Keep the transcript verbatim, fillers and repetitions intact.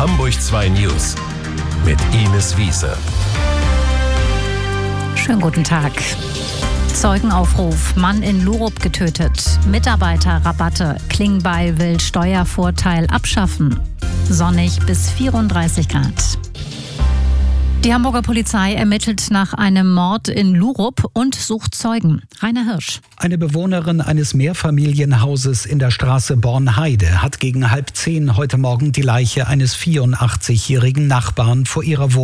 Hamburg zwei News mit Ines Wiese. Schönen guten Tag. Zeugenaufruf, Mann in Lurup getötet. Mitarbeiterrabatte, Klingbeil will Steuervorteil abschaffen. Sonnig bis vierunddreißig Grad. Die Hamburger Polizei ermittelt nach einem Mord in Lurup und sucht Zeugen. Rainer Hirsch. Eine Bewohnerin eines Mehrfamilienhauses in der Straße Bornheide hat gegen halb zehn heute Morgen die Leiche eines vierundachtzigjährigen Nachbarn vor ihrer Wohnung